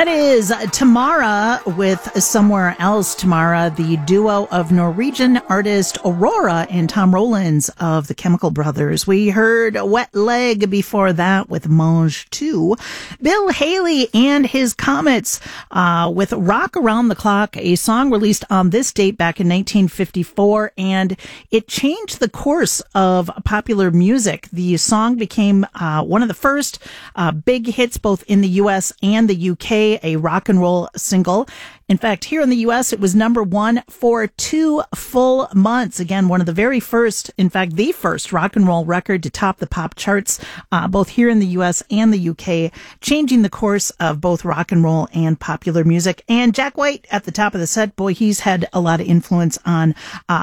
That is Tamara with Somewhere Else. Tamara, the duo of Norwegian artist Aurora and Tom Rollins of the Chemical Brothers. We heard Wet Leg before that with Mange 2. Bill Haley and his Comets with Rock Around the Clock, a song released on this date back in 1954, and it changed the course of popular music. The song became one of the first big hits both in the U.S. and the U.K., a rock and roll single. In fact, here in the U.S., it was number one for 2 full months. Again, one of the very first, in fact, the first rock and roll record to top the pop charts, both here in the U.S. and the U.K., changing the course of both rock and roll and popular music. And Jack White at the top of the set, boy, he's had a lot of influence on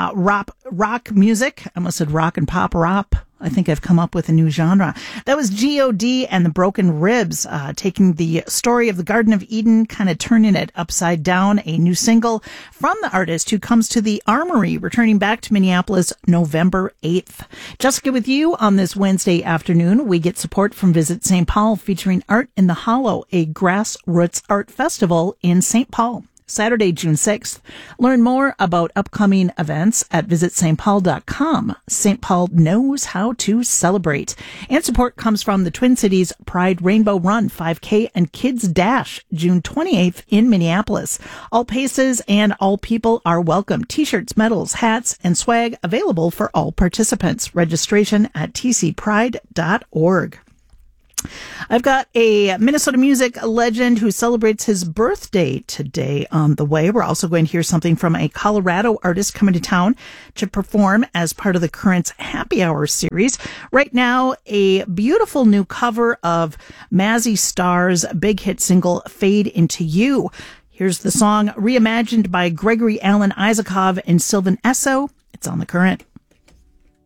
rock music. I almost said rock and pop rap. I think I've come up with a new genre. That was G.O.D. and the Broken Ribs, taking the story of the Garden of Eden, kind of turning it upside down. A new single from the artist who comes to the Armory, returning back to Minneapolis November 8th. Jessica with you on this Wednesday afternoon. We get support from Visit St. Paul, featuring Art in the Hollow, a grassroots art festival in St. Paul. Saturday, June 6th. Learn more about upcoming events at visitstpaul.com. St. Paul knows how to celebrate. And support comes from the Twin Cities Pride Rainbow Run 5K and Kids Dash, June 28th in Minneapolis. All paces and all people are welcome. T-shirts, medals, hats, and swag available for all participants. Registration at tcpride.org. I've got a Minnesota music legend who celebrates his birthday today on the way. We're also going to hear something from a Colorado artist coming to town to perform as part of the Currents Happy Hour series. Right now, a beautiful new cover of Mazzy Star's big hit single, Fade Into You. Here's the song reimagined by Gregory Alan Isakov and Sylvan Esso. It's on The Current.